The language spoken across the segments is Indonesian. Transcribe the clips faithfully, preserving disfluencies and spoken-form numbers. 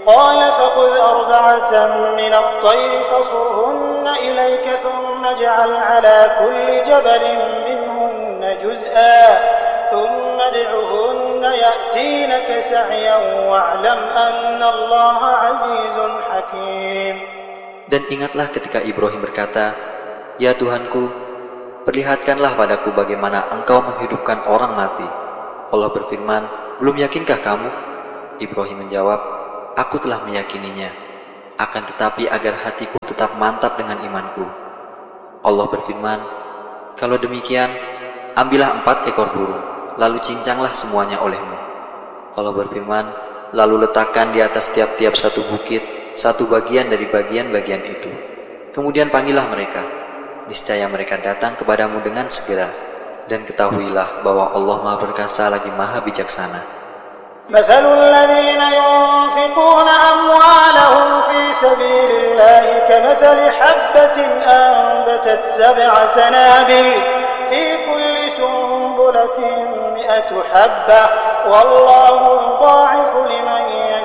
قال فخذ أربعة من الطير فصرهن إليك ثم اجعل على كل جبل منهن جزءا ثم ادعهن يأتينك سعيا واعلم أن الله عزيز حكيم. Dan ingatlah ketika Ibrahim berkata, "Ya Tuhanku, perlihatkanlah padaku bagaimana Engkau menghidupkan orang mati." Allah berfirman, "Belum yakinkah kamu?" Ibrahim menjawab, "Aku telah meyakininya, akan tetapi agar hatiku tetap mantap dengan imanku." Allah berfirman, "Kalau demikian, ambillah empat ekor burung, lalu cincanglah semuanya olehmu." Allah berfirman, "Lalu letakkan di atas tiap-tiap satu bukit satu bagian dari bagian-bagian itu. Kemudian panggillah mereka. Niscaya mereka datang kepadamu dengan segera. Dan ketahuilah bahwa Allah Maha Perkasa lagi Maha Bijaksana." مثل الذين ينفقون أموالهم في سبيل الله كمثل حبة أنبتت سبع سنابل في كل سنبلة مئة حبة والله يضاعف لمن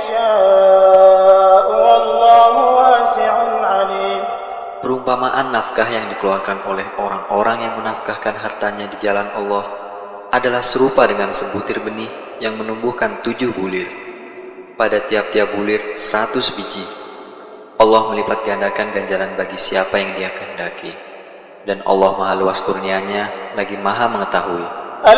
يشاء والله واسع عليم. Perumpamaan nafkah yang dikeluarkan oleh orang-orang yang menafkahkan hartanya di jalan Allah adalah serupa dengan sebutir benih yang menumbuhkan tujuh bulir. Pada tiap-tiap bulir seratus biji. Allah melipat gandakan ganjaran bagi siapa yang Dia kehendaki. Dan Allah Maha luas kurnianya, lagi Maha mengetahui.